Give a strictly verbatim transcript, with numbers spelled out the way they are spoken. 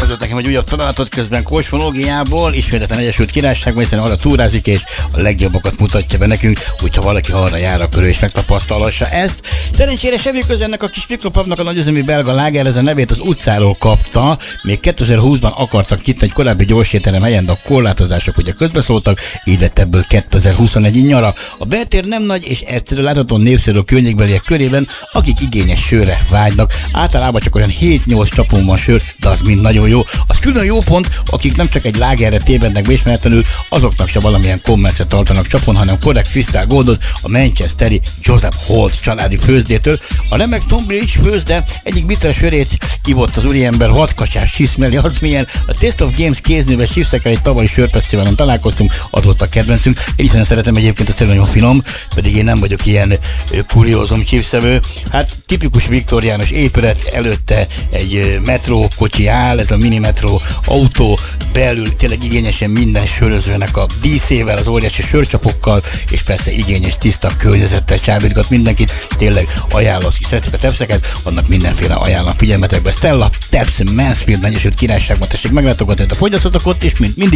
között nekem egy újabb találatot közben Kósfonógiából, ismételten Egyesült Királyságban, hiszen arra túrázik és a legjobbakat mutatja be nekünk, úgyha valaki arra jár, akkor ő is megtapasztalhassa ezt. Szerencsére semmi köze ennek a kis mikropapnak a nagyüzemi belga láger, ez a nevét az utcáról kapta, még kétezer-húszban akartak nyitni egy korábbi gyorsétterem helyen, de a korlátozások ugye közbeszóltak, így lett ebből kétezer-huszonegy nyara. A beltér nem nagy és egyszerű, láthatóan népszerű a környékbeliek körében, akik igényes sörre vágynak. Általában csak olyan hét-nyolc csapon van sör, de az mind nagyon jó. Az külön jó pont, akik nem csak egy lágerre tévednek be ismeretlenül, azoknak se valamilyen kommerszre tartanak csapon, hanem korrekt Crystal Goldot a manchesteri Joseph Holt családi főzdétől. A remek Tom Bridge főzde egyik bitter sörét ivott az úriember vadkacsás síszmeli, az milyen. A Taste of Games kéznőves sípszekkel egy tavalyi sörfesztiválon találkoztunk, az volt a kedvencünk. Én is nagyon szeretem egyébként, azt nagyon finom, pedig én nem vagyok ilyen kuriózum csípszevő. Hát tipikus viktoriánus épület, előtte egy metrókocsi áll, ez a mini metró autó, belül tényleg igényesen minden sörözőnek a díszével, az óriási sörcsapokkal, és persze igényes, tiszta környezettel csábítgat mindenkit. Tényleg ajánlom, akik szeretik a tepszeket, annak mindenféle ajánlom figyelmetekbe. Stella Taps Mansfield, Egyesült Királyságban tessék meglátogatni, a fogyasztótok ott is, mint mindig.